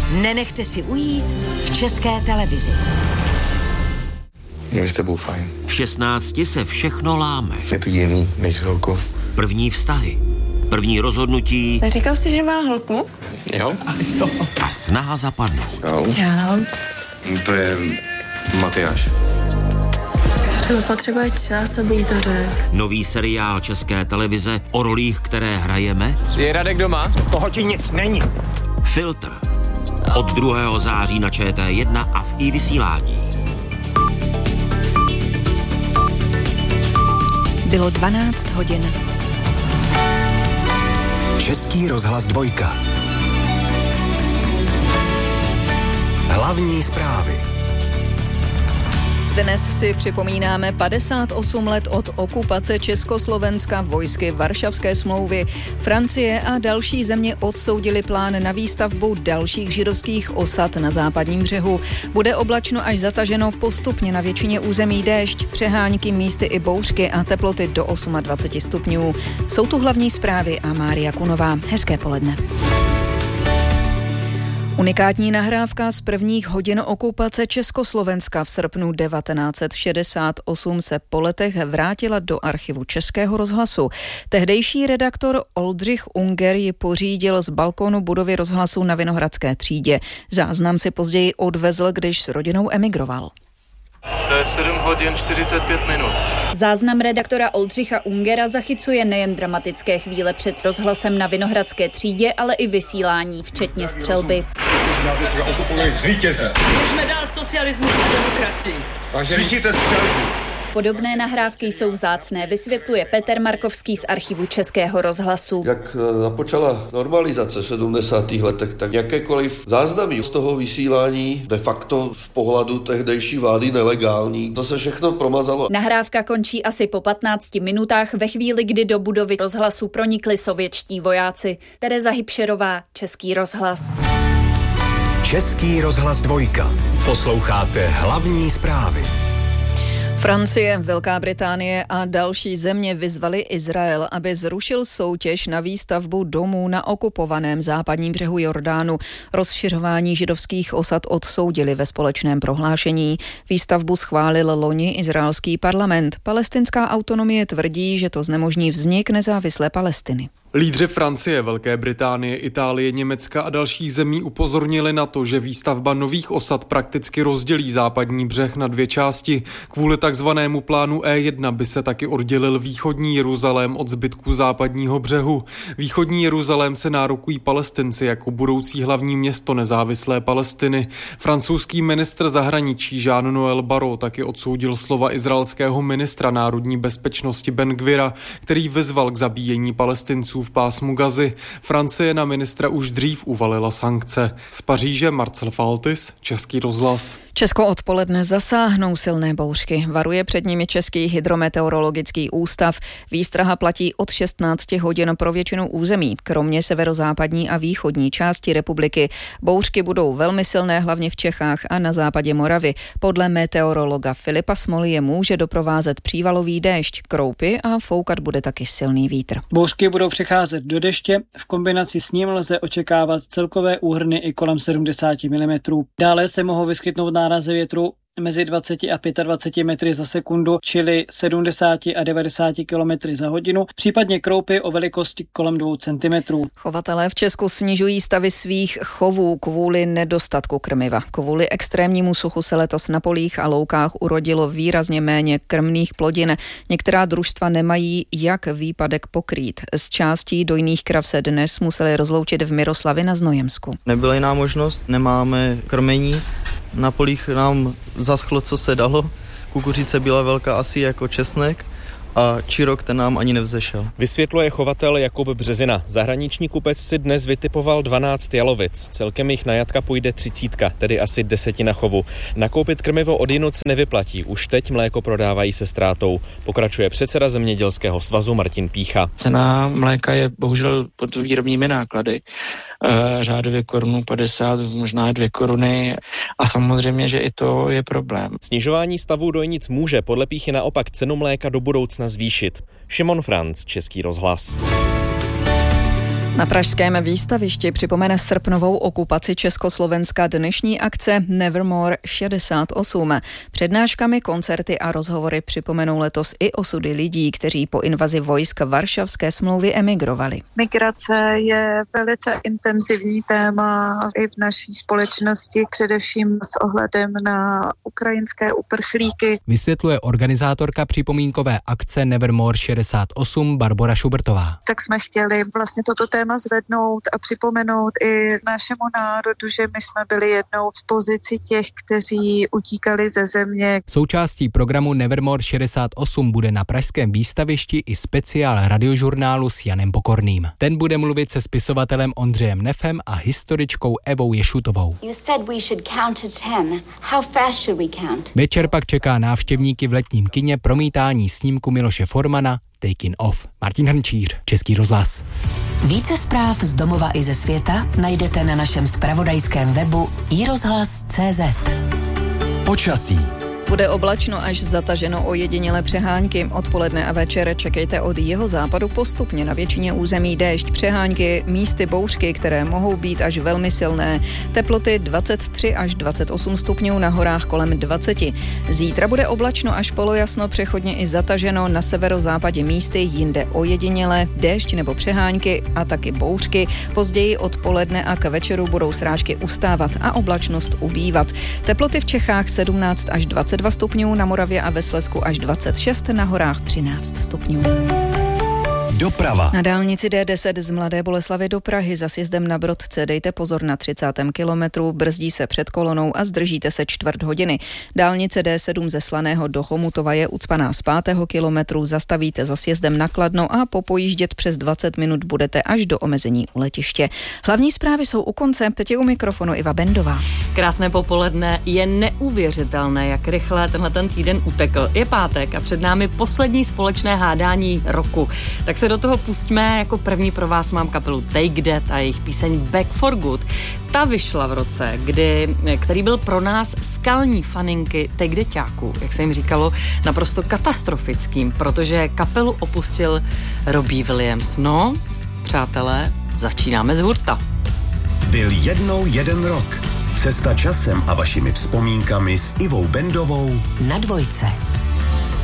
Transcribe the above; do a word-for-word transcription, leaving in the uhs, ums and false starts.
nenechte si ujít v České televizi. Je mi s tebou fajn. V šestnácti se všechno láme. Je to jiný než s holkou. První vztahy, první rozhodnutí. Říkal jsi, že má holku? Jo. A snaha zapadnout. Jo. Já. To je Matyáš. Třeba potřebuje čas, aby jí to řekl. Nový seriál České televize o rolích, které hrajeme. Je Radek doma? Toho ti nic není. Filtr. Od druhého září na Č T jedna a v i vysílání. Bylo dvanáct hodin. Český rozhlas dvojka. Hlavní zprávy. Dnes si připomínáme padesát osm let od okupace Československa vojsky Varšavské smlouvy. Francie a další země odsoudili plán na výstavbu dalších židovských osad na západním břehu. Bude oblačno až zataženo, postupně na většině území déšť, přehánky, místy i bouřky a teploty do dvacet osm stupňů. Jsou tu hlavní zprávy a Mária Kunová. Hezké poledne. Unikátní nahrávka z prvních hodin okupace Československa v srpnu devatenáct set šedesát osm se po letech vrátila do archivu Českého rozhlasu. Tehdejší redaktor Oldřich Unger ji pořídil z balkónu budovy rozhlasu na Vinohradské třídě. Záznam si později odvezl, když s rodinou emigroval. To je sedm hodin čtyřicet pět minut. Záznam redaktora Oldřicha Ungera zachycuje nejen dramatické chvíle před rozhlasem na Vinohradské třídě, ale i vysílání, včetně střelby. Běžme dál v socialismu a demokracii. Slyšíte střelbu? Podobné nahrávky jsou vzácné, vysvětluje Petr Markovský z archivu Českého rozhlasu. Jak započala normalizace v sedmdesátých letech, tak jakékoliv záznamy z toho vysílání de facto z pohledu tehdejší vlády nelegální. To se všechno promazalo. Nahrávka končí asi po patnácti minutách ve chvíli, kdy do budovy rozhlasu pronikli sovětští vojáci. Tereza Hybšerová, Český rozhlas. Český rozhlas dvojka. Posloucháte hlavní zprávy. Francie, Velká Británie a další země vyzvali Izrael, aby zrušil soutěž na výstavbu domů na okupovaném západním břehu Jordánu. Rozšiřování židovských osad odsoudili ve společném prohlášení. Výstavbu schválil loni izraelský parlament. Palestinská autonomie tvrdí, že to znemožní vznik nezávislé Palestiny. Lídři Francie, Velké Británie, Itálie, Německa a dalších zemí upozornili na to, že výstavba nových osad prakticky rozdělí západní břeh na dvě části. Kvůli takzvanému plánu E jedna by se taky oddělil východní Jeruzalém od zbytku západního břehu. Východní Jeruzalém se nárokují Palestinci jako budoucí hlavní město nezávislé Palestiny. Francouzský ministr zahraničí Jean-Noël Barrot taky odsoudil slova izraelského ministra národní bezpečnosti Ben Gvira, který vyzval k zabíjení Palestinců v pásmu Gazy. Francie na ministra už dřív uvalila sankce. Z Paříže Marcel Faltis, Český rozhlas. Česko odpoledne zasáhnou silné bouřky. Varuje před nimi Český hydrometeorologický ústav. Výstraha platí od šestnácti hodin pro většinu území, kromě severozápadní a východní části republiky. Bouřky budou velmi silné, hlavně v Čechách a na západě Moravy. Podle meteorologa Filipa Smoly je může doprovázet přívalový déšť, kroupy a foukat bude taky silný vítr. Bouřky budou přecházet do deště, v kombinaci s ním lze očekávat celkové úhrny i kolem sedmdesát milimetrů. Dále se mohou vyskytnout nárazy větru mezi dvacet a dvacet pět metry za sekundu, čili sedmdesát a devadesát kilometrů za hodinu, případně kroupy o velikosti kolem dvou centimetrů. Chovatelé v Česku snižují stavy svých chovů kvůli nedostatku krmiva. Kvůli extrémnímu suchu se letos na polích a loukách urodilo výrazně méně krmných plodin. Některá družstva nemají jak výpadek pokrýt. Z částí dojných krav se dnes museli rozloučit v Miroslavi na Znojemsku. Nebyla jiná možnost, nemáme krmení. Na polích nám zaschlo, co se dalo. Kukuřice byla velká asi jako česnek a čirok ten nám ani nevzešel. Vysvětluje chovatel Jakub Březina. Zahraniční kupec si dnes vytipoval dvanáct jalovic. Celkem jich na jatka půjde třicítka, tedy asi desetina chovu. Nakoupit krmivo odjinud se nevyplatí. Už teď mléko prodávají se ztrátou. Pokračuje předseda Zemědělského svazu Martin Pícha. Cena mléka je bohužel pod výrobními náklady. Řádově korunu padesát, možná dvě koruny a samozřejmě, že i to je problém. Snižování stavu dojnic může podle Píchy naopak cenu mléka do budoucna zvýšit. Šimon Franc, Český rozhlas. Na pražském výstavišti připomene srpnovou okupaci Československa dnešní akce Nevermore šedesát osm. Přednáškami, koncerty a rozhovory připomenou letos i osudy lidí, kteří po invazi vojsk Varšavské smlouvy emigrovali. Migrace je velice intenzivní téma i v naší společnosti, především s ohledem na ukrajinské uprchlíky. Vysvětluje organizátorka připomínkové akce Nevermore šedesát osm Barbora Šubertová. Tak jsme chtěli vlastně toto téma zvednout a připomenout i našemu národu, že my jsme byli jednou z pozici těch, kteří utíkali ze země. Součástí programu Nevermore šedesát osm bude na pražském výstavišti i speciál radiožurnálu s Janem Pokorným. Ten bude mluvit se spisovatelem Ondřejem Nefem a historičkou Evou Ješutovou. Večer pak čeká návštěvníky v letním kině promítání snímku Miloše Formana Taking Off. Martin Hrnčíř, Český rozhlas. Více zpráv z domova i ze světa najdete na našem zpravodajském webu i rozhlas tečka cé zet. Počasí. Bude oblačno až zataženo ojedinělé přehánky. Odpoledne a večer čekejte od jeho západu postupně na většině území déšť, přehánky, místy bouřky, které mohou být až velmi silné. Teploty dvacet tři až dvacet osm stupňů, na horách kolem dvacet. Zítra bude oblačno až polojasno, přechodně i zataženo, na severozápadě místy, jinde ojedinělé, déšť nebo přehánky a taky bouřky. Později odpoledne a k večeru budou srážky ustávat a oblačnost ubývat. Teploty v Čechách sedmnáct až dvacet dva stupňů, na Moravě a ve Slezsku až dvacet šest, na horách třináct stupňů. Doprava. Na dálnici D deset z Mladé Boleslavi do Prahy za sjezdem na Brodce dejte pozor na třicátém kilometru, brzdí se před kolonou a zdržíte se čtvrt hodiny. Dálnice D sedm ze Slaného do Chomutova je ucpaná z pátého kilometru, zastavíte za sjezdem na Kladno a popojíždět přes dvacet minut budete až do omezení u letiště. Hlavní zprávy jsou u konce, teď je u mikrofonu Iva Bendová. Krásné popoledne, je neuvěřitelné, jak rychle tenhle ten týden utekl. Je pátek a před námi poslední společné hádání roku. Tak se do toho pustíme, jako první pro vás mám kapelu Take That a jejich píseň Back for Good. Ta vyšla v roce, kdy, který byl pro nás skalní faninky Take Thatáků, jak se jim říkalo, naprosto katastrofickým, protože kapelu opustil Robbie Williams. No, přátelé, začínáme z hurta. Byl jednou jeden rok. Cesta časem a vašimi vzpomínkami s Ivou Bendovou na Dvojce.